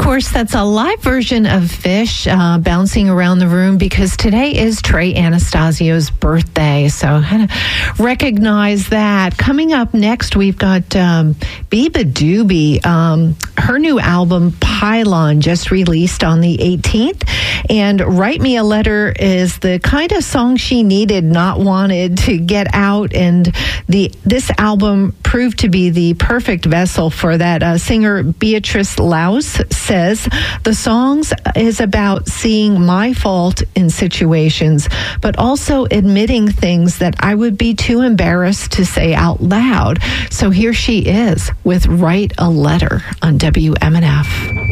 course, that's a live version of Fish bouncing around the room because today is Trey Anastasio's birthday. So I had to recognize that. Coming up next, we've got beabadoobee. Her new album, Pylon, just released on the 18th. And Write Me a Letter is the kind of song she needed, not wanted to get out. And this album proved to be the perfect vessel for that. Singer Beatrice Laus says the songs is about seeing my fault in situations, but also admitting things that I would be too embarrassed to say out loud. So here she is with Write a Letter on WMNF.